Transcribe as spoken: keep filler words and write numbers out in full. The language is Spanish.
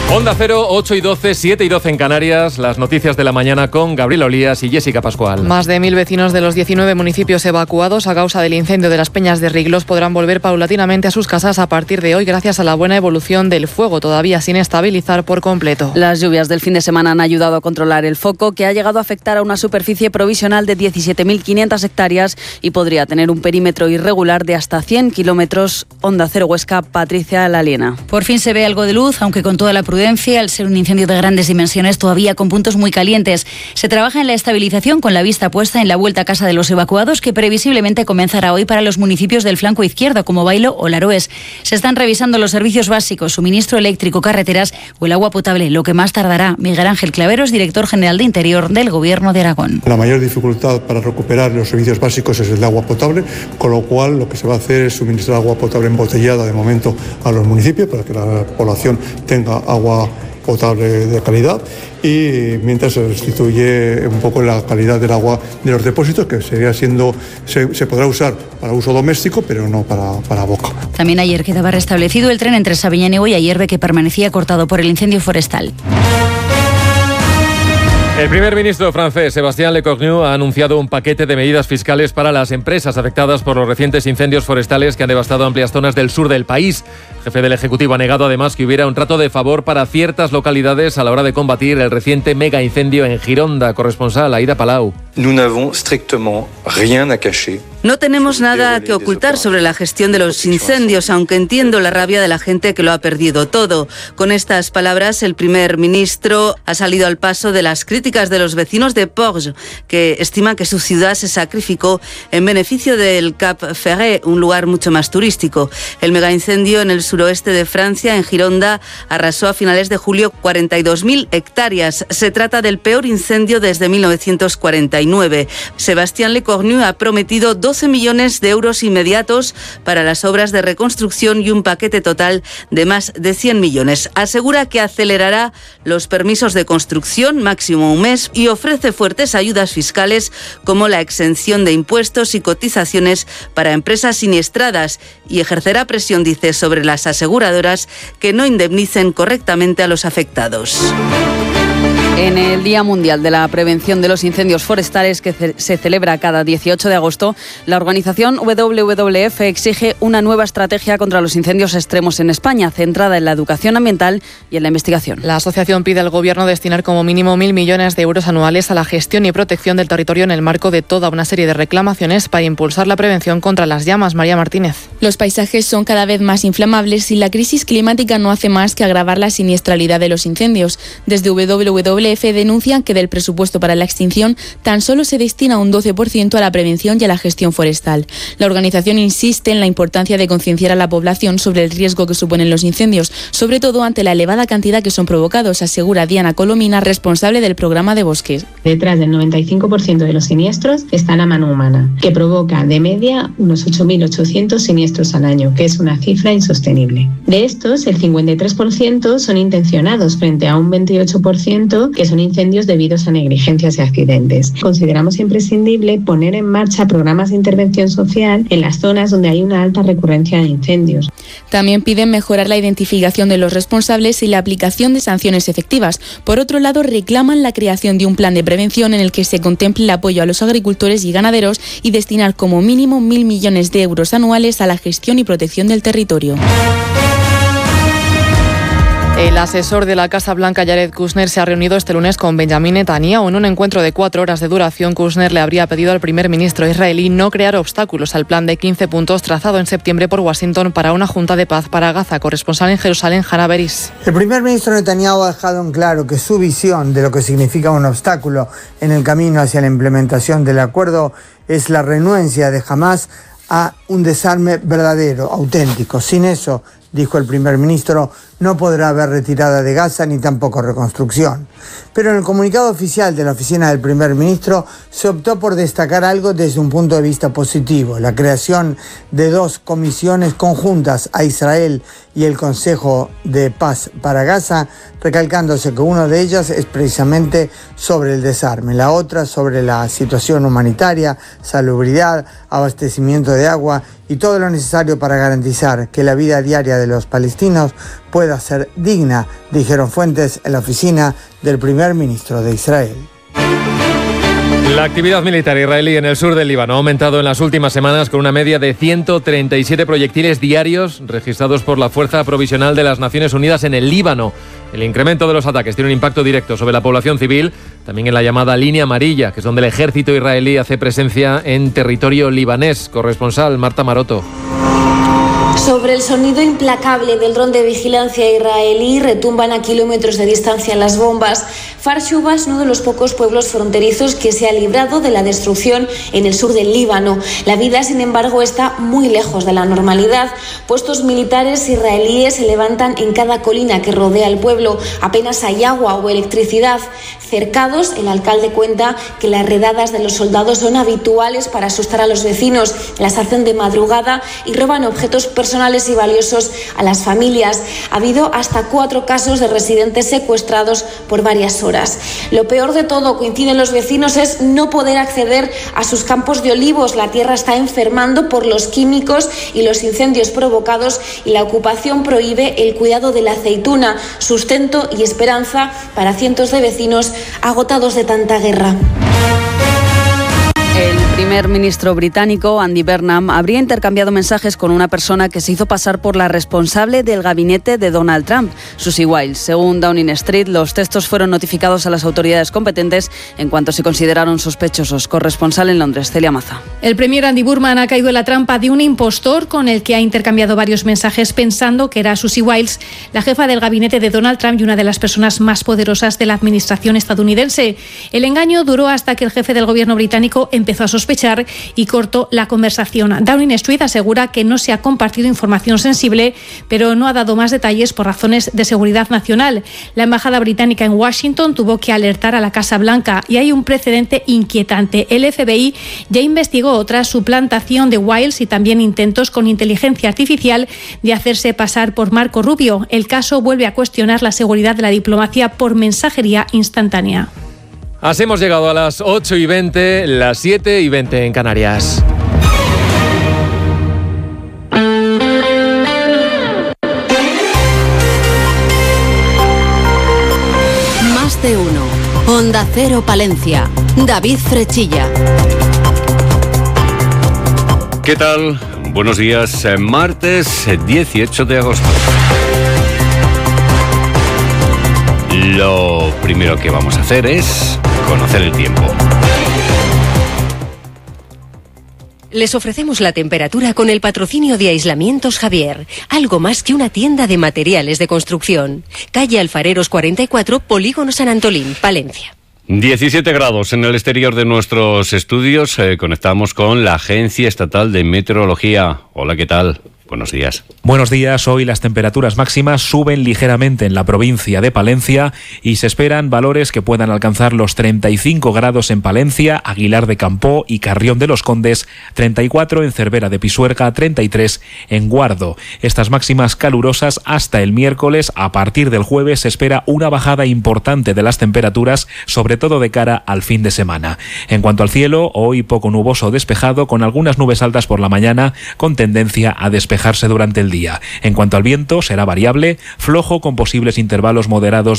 Onda Cero, ocho y doce, siete y doce en Canarias. Las noticias de la mañana con Gabriel Olías y Jessica Pascual. Más de mil vecinos de los diecinueve municipios evacuados a causa del incendio de las Peñas de Riglos podrán volver paulatinamente a sus casas a partir de hoy gracias a la buena evolución del fuego, todavía sin estabilizar por completo. Las lluvias del fin de semana han ayudado a controlar el foco, que ha llegado a afectar a una superficie provisional de diecisiete mil quinientas hectáreas y podría tener un perímetro irregular de hasta cien kilómetros. Onda Cero Huesca, Patricia Laliena. Por fin se ve algo de luz, aunque con toda la prudencia, al ser un incendio de grandes dimensiones, todavía con puntos muy calientes. Se trabaja en la estabilización con la vista puesta en la vuelta a casa de los evacuados, que previsiblemente comenzará hoy para los municipios del flanco izquierdo, como Bailo o Laroes. Se están revisando los servicios básicos, suministro eléctrico, carreteras o el agua potable, lo que más tardará. Miguel Ángel Claveros, director general de Interior del Gobierno de Aragón. La mayor dificultad para recuperar los servicios básicos es el de agua potable, con lo cual lo que se va a hacer es suministrar agua potable embotellada de momento a los municipios para que la población tenga agua potable de calidad, y mientras se restituye un poco la calidad del agua de los depósitos, que seguirá siendo, se, se podrá usar para uso doméstico, pero no para, para boca. También ayer quedaba restablecido el tren entre Sabiñánigo y Ayerbe, que permanecía cortado por el incendio forestal. El primer ministro francés, Sébastien Lecornu, ha anunciado un paquete de medidas fiscales para las empresas afectadas por los recientes incendios forestales que han devastado amplias zonas del sur del país. El jefe del Ejecutivo ha negado además que hubiera un trato de favor para ciertas localidades a la hora de combatir el reciente mega incendio en Gironda. Corresponsal Aida Palau. No tenemos nada que ocultar sobre la gestión de los incendios, aunque entiendo la rabia de la gente que lo ha perdido todo. Con estas palabras, el primer ministro ha salido al paso de las críticas de los vecinos de Porges, que estiman que su ciudad se sacrificó en beneficio del Cap Ferret, un lugar mucho más turístico. El megaincendio en el suroeste de Francia, en Gironda, arrasó a finales de julio cuarenta y dos mil hectáreas. Se trata del peor incendio desde mil novecientos cuarenta y nueve. Sébastien Lecornu ha prometido doce millones de euros inmediatos para las obras de reconstrucción y un paquete total de más de cien millones. Asegura que acelerará los permisos de construcción, máximo un mes, y ofrece fuertes ayudas fiscales como la exención de impuestos y cotizaciones para empresas siniestradas, y ejercerá presión, dice, sobre las aseguradoras que no indemnicen correctamente a los afectados. En el Día Mundial de la Prevención de los Incendios Forestales, que ce- se celebra cada dieciocho de agosto, la organización W W F exige una nueva estrategia contra los incendios extremos en España, centrada en la educación ambiental y en la investigación. La asociación pide al Gobierno destinar como mínimo mil millones de euros anuales a la gestión y protección del territorio en el marco de toda una serie de reclamaciones para impulsar la prevención contra las llamas. María Martínez. Los paisajes son cada vez más inflamables y la crisis climática no hace más que agravar la siniestralidad de los incendios. Desde W W F denuncian que del presupuesto para la extinción tan solo se destina un doce por ciento a la prevención y a la gestión forestal. La organización insiste en la importancia de concienciar a la población sobre el riesgo que suponen los incendios, sobre todo ante la elevada cantidad que son provocados, asegura Diana Colomina, responsable del programa de bosques. Detrás del noventa y cinco por ciento de los siniestros está la mano humana, que provoca de media unos ocho mil ochocientos siniestros al año, que es una cifra insostenible. De estos, el cincuenta y tres por ciento son intencionados, frente a un veintiocho por ciento que son incendios debidos a negligencias y accidentes. Consideramos imprescindible poner en marcha programas de intervención social en las zonas donde hay una alta recurrencia de incendios. También piden mejorar la identificación de los responsables y la aplicación de sanciones efectivas. Por otro lado, reclaman la creación de un plan de prevención en el que se contemple el apoyo a los agricultores y ganaderos y destinar como mínimo mil millones de euros anuales a la gestión y protección del territorio. El asesor de la Casa Blanca, Jared Kushner, se ha reunido este lunes con Benjamin Netanyahu. En un encuentro de cuatro horas de duración, Kushner le habría pedido al primer ministro israelí no crear obstáculos al plan de quince puntos trazado en septiembre por Washington para una junta de paz para Gaza. Corresponsal en Jerusalén, Hannah Beris. El primer ministro Netanyahu ha dejado en claro que su visión de lo que significa un obstáculo en el camino hacia la implementación del acuerdo es la renuencia de Hamás a un desarme verdadero, auténtico. Sin eso, dijo el primer ministro, no podrá haber retirada de Gaza ni tampoco reconstrucción. Pero en el comunicado oficial de la oficina del primer ministro se optó por destacar algo desde un punto de vista positivo, la creación de dos comisiones conjuntas a Israel y el Consejo de Paz para Gaza, recalcándose que una de ellas es precisamente sobre el desarme, la otra sobre la situación humanitaria, salubridad, abastecimiento de agua y todo lo necesario para garantizar que la vida diaria de de los palestinos pueda ser digna, dijeron fuentes en la oficina del primer ministro de Israel. La actividad militar israelí en el sur del Líbano ha aumentado en las últimas semanas con una media de ciento treinta y siete proyectiles diarios registrados por la Fuerza Provisional de las Naciones Unidas en el Líbano. El incremento de los ataques tiene un impacto directo sobre la población civil, también en la llamada línea amarilla, que es donde el ejército israelí hace presencia en territorio libanés. Corresponsal Marta Maroto. Sobre el sonido implacable del dron de vigilancia israelí retumban a kilómetros de distancia las bombas. Farshuba es uno de los pocos pueblos fronterizos que se ha librado de la destrucción en el sur del Líbano. La vida, sin embargo, está muy lejos de la normalidad. Puestos militares israelíes se levantan en cada colina que rodea el pueblo. Apenas hay agua o electricidad. Cercados, el alcalde cuenta que las redadas de los soldados son habituales para asustar a los vecinos. Las hacen de madrugada y roban objetos personales y valiosos a las familias. Ha habido hasta cuatro casos de residentes secuestrados por varias horas. Lo peor de todo, coinciden los vecinos, es no poder acceder a sus campos de olivos. La tierra está enfermando por los químicos y los incendios provocados, y la ocupación prohíbe el cuidado de la aceituna, sustento y esperanza para cientos de vecinos agotados de tanta guerra. El primer ministro británico, Andy Burnham, habría intercambiado mensajes con una persona que se hizo pasar por la responsable del gabinete de Donald Trump, Susie Wiles. Según Downing Street, los textos fueron notificados a las autoridades competentes en cuanto se consideraron sospechosos. Corresponsal en Londres, Celia Maza. El premier Andy Burnham ha caído en la trampa de un impostor con el que ha intercambiado varios mensajes pensando que era Susie Wiles, la jefa del gabinete de Donald Trump y una de las personas más poderosas de la administración estadounidense. El engaño duró hasta que el jefe del gobierno británico empezó a sospechar y cortó la conversación. Downing Street asegura que no se ha compartido información sensible, pero no ha dado más detalles por razones de seguridad nacional. La embajada británica en Washington tuvo que alertar a la Casa Blanca y hay un precedente inquietante. El F B I ya investigó otra suplantación de Wiles y también intentos con inteligencia artificial de hacerse pasar por Marco Rubio. El caso vuelve a cuestionar la seguridad de la diplomacia por mensajería instantánea. Así hemos llegado a las ocho y veinte, las siete y veinte en Canarias. Más de uno. Onda Cero Palencia. David Frechilla. ¿Qué tal? Buenos días. Martes dieciocho de agosto. Lo primero que vamos a hacer es conocer el tiempo. Les ofrecemos la temperatura con el patrocinio de Aislamientos Javier, algo más que una tienda de materiales de construcción. Calle Alfareros cuarenta y cuatro, Polígono San Antolín, Palencia. diecisiete grados en el exterior de nuestros estudios. Eh, conectamos con la Agencia Estatal de Meteorología. Hola, ¿qué tal? Buenos días. Buenos días. Hoy las temperaturas máximas suben ligeramente en la provincia de Palencia y se esperan valores que puedan alcanzar los treinta y cinco grados en Palencia, Aguilar de Campoo y Carrión de los Condes, treinta y cuatro en Cervera de Pisuerga, treinta y tres en Guardo. Estas máximas calurosas hasta el miércoles. A partir del jueves se espera una bajada importante de las temperaturas, sobre todo de cara al fin de semana. En cuanto al cielo, hoy poco nuboso despejado, con algunas nubes altas por la mañana, con tendencia a despejarse durante el día. En cuanto al viento, será variable, flojo con posibles intervalos moderados